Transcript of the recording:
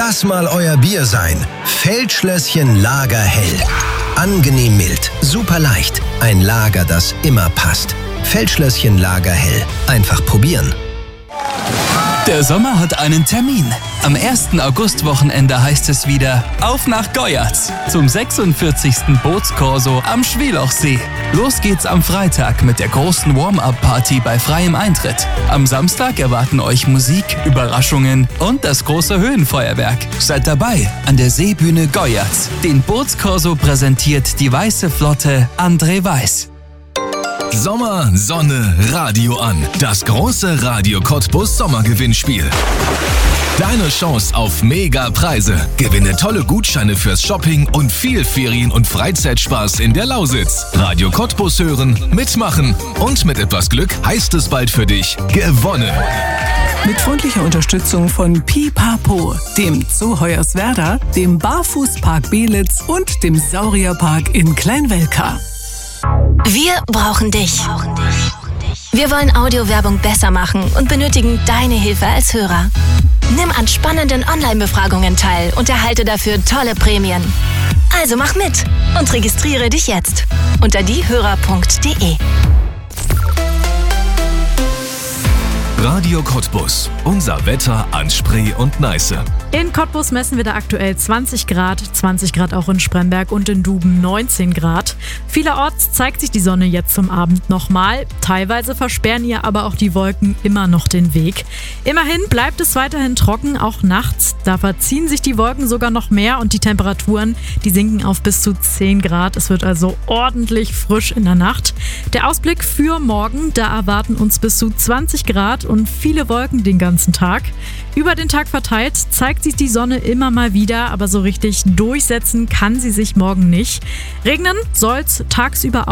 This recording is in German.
das mal euer Bier sein. Feldschlösschen Lager Hell. Angenehm mild, super leicht. Ein Lager, das immer passt. Feldschlösschen Lager Hell. Einfach probieren. Der Sommer hat einen Termin. Am 1. August-Wochenende heißt es wieder auf nach Goyatz zum 46. Bootskorso am Schwielochsee. Los geht's am Freitag mit der großen Warm-Up-Party bei freiem Eintritt. Am Samstag erwarten euch Musik, Überraschungen und das große Höhenfeuerwerk. Seid dabei an der Seebühne Goyatz. Den Bootskorso präsentiert die Weiße Flotte André Weiß. Sommer, Sonne, Radio an. Das große Radio Cottbus Sommergewinnspiel. Deine Chance auf Mega-Preise. Gewinne tolle Gutscheine fürs Shopping und viel Ferien- und Freizeitspaß in der Lausitz. Radio Cottbus hören, mitmachen und mit etwas Glück heißt es bald für dich gewonnen. Mit freundlicher Unterstützung von Pipapo, dem Zoo Hoyerswerda, dem Barfußpark Belitz und dem Saurierpark in Kleinwelka. Wir brauchen dich. Wir wollen Audiowerbung besser machen und benötigen deine Hilfe als Hörer. Nimm an spannenden Online-Befragungen teil und erhalte dafür tolle Prämien. Also mach mit und registriere dich jetzt unter diehörer.de. Radio Cottbus. Unser Wetter an Spree und Neiße. In Cottbus messen wir da aktuell 20 Grad auch in Spremberg und in Duben 19 Grad. Vielerorts zeigt sich die Sonne jetzt zum Abend nochmal. Teilweise versperren ihr aber auch die Wolken immer noch den Weg. Immerhin bleibt es weiterhin trocken, auch nachts. Da verziehen sich die Wolken sogar noch mehr und die Temperaturen, die sinken auf bis zu 10 Grad. Es wird also ordentlich frisch in der Nacht. Der Ausblick für morgen, da erwarten uns bis zu 20 Grad und viele Wolken den ganzen Tag. Über den Tag verteilt zeigt sich die Sonne immer mal wieder, aber so richtig durchsetzen kann sie sich morgen nicht. Regnen soll's tagsüber